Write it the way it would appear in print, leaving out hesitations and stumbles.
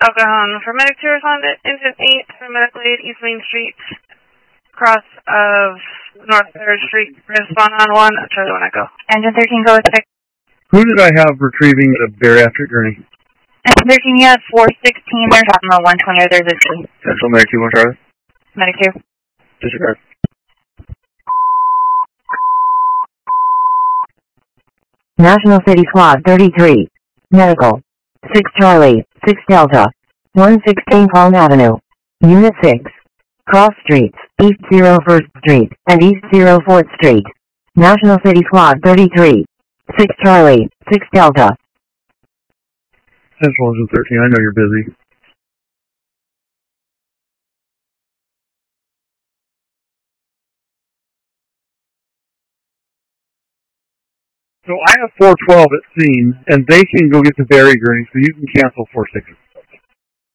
Oklahoma. For medic 2, respond to engine 8 for medical aid, East Main Street, cross of North 3rd Street. Respond on 1, Charlie 1 Echo. Engine 13, go with 6. Who did I have retrieving the bariatric gurney? Engine 13, you have 416, they're talking about 120, or there's a 2. Central Medic 2, 1 Charlie. Medic 2. Disregard. National City Squad 33. Medical. 6 Charlie, 6 Delta. 116 Palm Avenue. Unit 6. Cross Streets, East 01st Street, and East 04th Street. National City Squad 33. 6 Charlie, 6 Delta. Central Engine 13, I know you're busy. So I have 412 at scene, and they can go get the Barry gurney, so you can cancel 46.